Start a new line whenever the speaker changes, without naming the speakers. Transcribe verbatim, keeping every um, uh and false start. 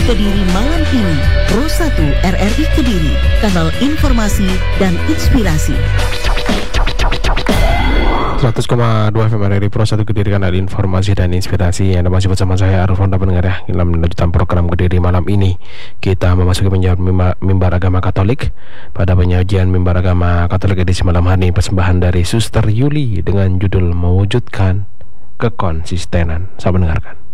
Kediri malam ini. Pro satu R R I Kediri, kanal informasi dan inspirasi.
seratus koma dua F M R R I Pro satu Kediri, kanal informasi dan inspirasi. Anda masih bersama saya Arif Honda, pendengar ya. Dalam lanjutan program Kediri malam ini, kita memasuki penyajian mimbar agama Katolik. Pada penyajian mimbar agama Katolik edisi malam hari, persembahan dari Suster Yuli dengan judul Mewujudkan Kekonsistenan. Saya mendengarkan.